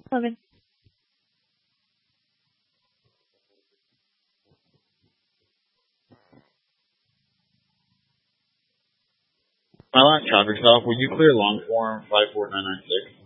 11. My last cover stop, would you clear long form 54996?